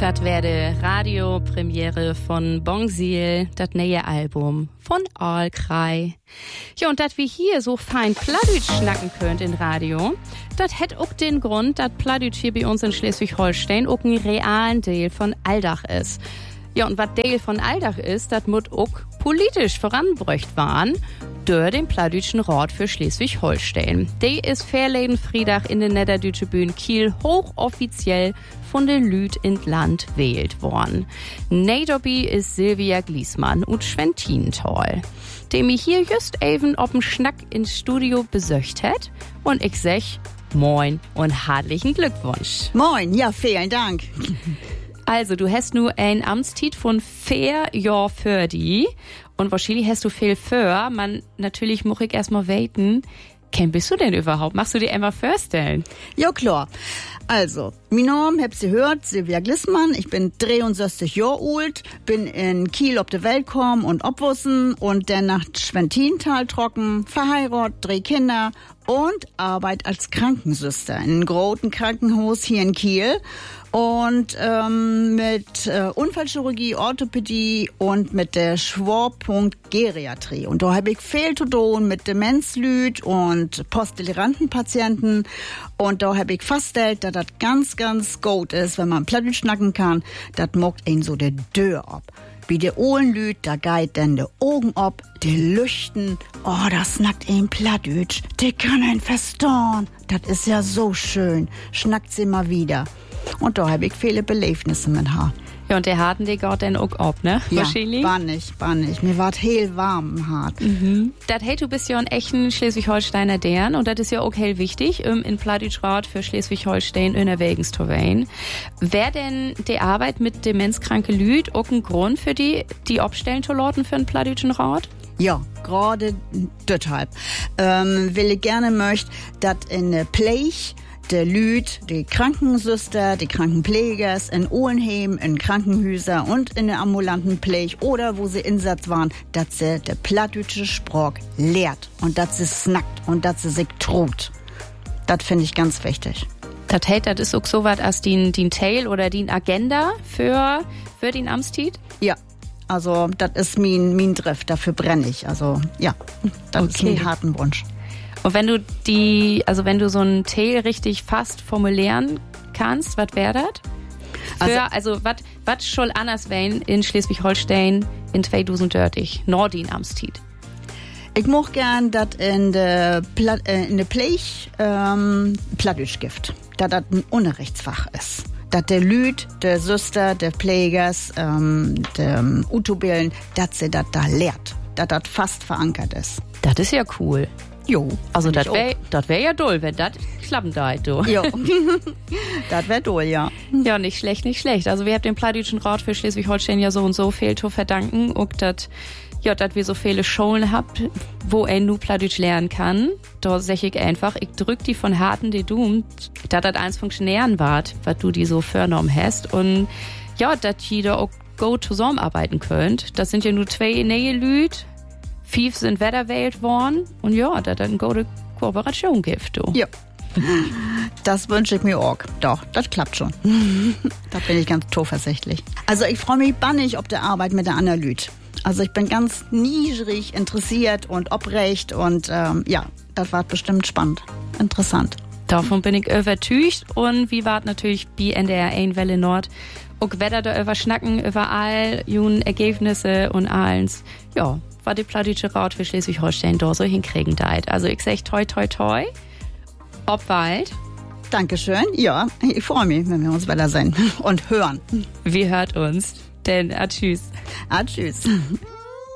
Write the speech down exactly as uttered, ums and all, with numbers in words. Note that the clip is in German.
Das werde Radiopremiere von Bongsil, das neue Album von Aalkrei. Ja, und dass wir hier so fein Plattdeutsch schnacken könnt in Radio, das hat auch den Grund, dass Plattdeutsch hier bei uns in Schleswig-Holstein auch ein realen Teil von Alldach ist. Ja, und was Teil von Alldach ist, das muss auch politisch voranbrücht waren durch den Plattdeutschen Rat für Schleswig-Holstein. Der ist verleden Freitag in den Niederdeutsche Bühne Kiel hochoffiziell von den Lüd in Land wählt worden. Neidobi ist Silvia Gliesmann und Schwentinental, der mich hier just eben ob'n Schnack ins Studio besöcht hat. Und ich sag moin und herzlichen Glückwunsch. Moin, ja, vielen Dank. Also, du hast nur ein Amtstitel von vier Jahr für die. Und wahrscheinlich hast du viel für. Man, natürlich muss ich erstmal weten. Ken bist du denn überhaupt? Machst du dir einmal vorstellen? Ja, klar. Also, mein Name, habt ihr gehört, Silvia Gliesmann. Ich bin dreiundsechzig Jahre alt, bin in Kiel auf die Welt gekommen und obwussen und dann nach Schwentinental trocken, verheiratet, drei Kinder und arbeite als Krankenschwester in einem großen Krankenhaus hier in Kiel. Und ähm, mit äh, Unfallchirurgie, Orthopädie und mit der Schwerpunkt Geriatrie. Und da habe ich viel zu tun mit Demenzlüd und Posttoleranten-Patienten. Und da habe ich festgestellt, dass das ganz, ganz gut ist, wenn man Plattdeutsch schnacken kann. Das mockt ihn so der Dörr ab. Wie der Ohrenlüd, da geht dann de Augen ab, die Lüchten. Oh, das snackt ihn Plattdeutsch. Der kann ein verstehen. Das ist ja so schön. Schnackt sie mal wieder. Und da habe ich viele Belebnisse mit haar. Ja, und der harten, der geht dann auch ab, ne? Ja, wahrscheinlich. war nicht, war nicht. Mir ward heel warm im Hart. Mhm. Das hey, du bist ja ein echten Schleswig-Holsteiner Dern und das ist ja auch heel wichtig, um in Plattdeutschrat für Schleswig-Holstein in Erwägens zu wählen. Wär denn die Arbeit mit demenzkranke Lüd auch ein Grund für die, die abstellen zu lauten für den Plattdeutschen Rat? Ja, gerade deshalb. Ähm, will ich gerne möcht, dass in der Pleich der Lüd, die Krankenschwester, die Krankenpflegers in Ohenheim, in Krankenhäuser und in der ambulanten Pleich oder wo sie Insatz waren, dass sie der plattdeutsche Sprach lehrt und dass sie snackt und dass sie sich traut. Das finde ich ganz wichtig. Das heißt, das ist auch so was als die, die Teil oder die Agenda für, für den Amtstitel? Ja. Also, das ist mein, mein Drift, dafür brenne ich. Also, ja, das okay. ist mein harten Wunsch. Und wenn du die, also wenn du so einen Teil richtig fast formulieren kannst, was wäre das? Also, also was soll anders werden in Schleswig-Holstein in zweitausenddreißig, Nordin Amtstitel? Ich moch gern, dass in der Pla- äh, in der Pleich ähm, Plattdeutsch gibt, da das ein Unterrichtsfach ist. Dass der Lüd, der Süster, der Pflegers, ähm, der Utobillen, dass sie das da lehrt, dass das fast verankert ist. Das ist ja cool. Jo. Also das wäre wär ja doll, wenn das klappen da, du. Jo. Das wäre doll, ja. Ja, nicht schlecht, nicht schlecht. Also wir haben dem Plattdeutschen Rat für Schleswig-Holstein ja so und so viel zu verdanken. Und dass ja, dass wir so viele Schulen habt, wo er nur Plattdeutsch lernen kann. Da sag ich einfach, ich drück die von harten die Doom, dass das eins Funktionären wart, was du die so vorgenommen hast. Und ja, dass jeder auch gut zusammenarbeiten könnt. Das sind ja nur zwei neue Lüd. Fief sind wetterwählt worden und ja, dass das eine gute Kooperation gibt, du. Ja. Das wünsche ich mir auch. Doch, das klappt schon. Da bin ich ganz zuversichtlich. Also ich freue mich bannig ob der Arbeit mit der Analyt. Also ich bin ganz niedrig interessiert und obrecht und ähm, ja, das war bestimmt spannend. Interessant. Davon bin ich übertücht und wie war natürlich bei N D R eins Welle Nord auch Wetter da über Schnacken, überall jungen Ergebnisse und alles. Ja, war die Plattdeutsche Rat für Schleswig-Holstein da so hinkriegen deit. Also ich sag toi toi toi. Ob bald. Dankeschön. Ja, ich freue mich, wenn wir uns wieder sehen und hören. Wir hört uns. Denn, ah, tschüss. Ah, tschüss.